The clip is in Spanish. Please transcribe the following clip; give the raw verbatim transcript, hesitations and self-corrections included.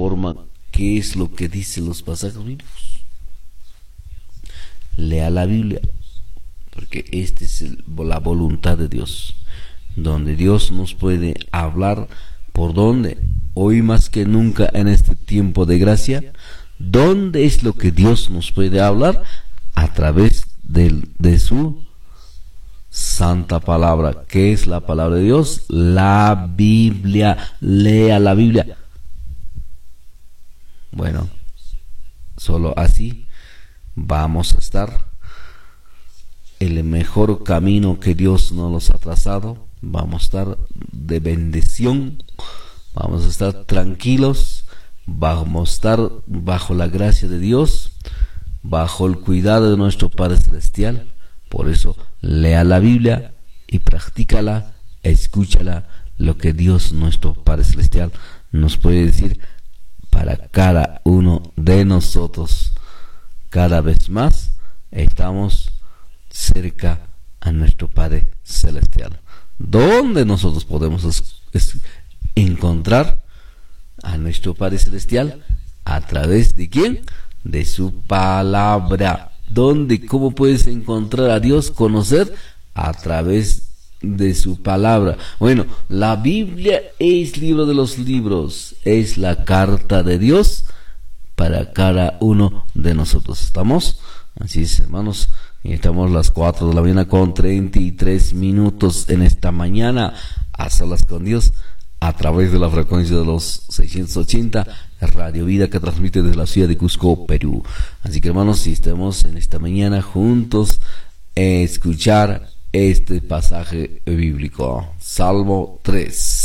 forma qué es lo que dicen los pasajes bíblicos. Lea la Biblia, porque esta es el, la voluntad de Dios, donde Dios nos puede hablar. ¿Por dónde? Hoy más que nunca en este tiempo de gracia, ¿dónde es lo que Dios nos puede hablar? A través de, de su santa palabra. ¿Qué es la palabra de Dios? La Biblia. Lea la Biblia. Bueno, solo así vamos a estar en el mejor camino que Dios nos ha trazado. Vamos a estar de bendición, vamos a estar tranquilos, vamos a estar bajo la gracia de Dios, bajo el cuidado de nuestro Padre Celestial. Por eso, lea la Biblia y practícala, escúchala, lo que Dios, nuestro Padre Celestial, nos puede decir para cada uno de nosotros. Cada vez más estamos cerca a nuestro Padre Celestial. ¿Dónde nosotros podemos es, es, encontrar a nuestro Padre Celestial? ¿A través de quién? De su palabra. ¿Dónde? ¿Cómo puedes encontrar a Dios? Conocer a través de su palabra. Bueno, la Biblia es libro de los libros, es la carta de Dios para cada uno de nosotros. ¿Estamos? Así es, hermanos. Y estamos a las cuatro de la mañana con treinta y tres minutos en esta mañana, a solas con Dios, a través de la frecuencia de los seiscientos ochenta, Radio Vida, que transmite desde la ciudad de Cusco, Perú. Así que, hermanos, si estamos en esta mañana juntos a escuchar este pasaje bíblico. Salmo tres.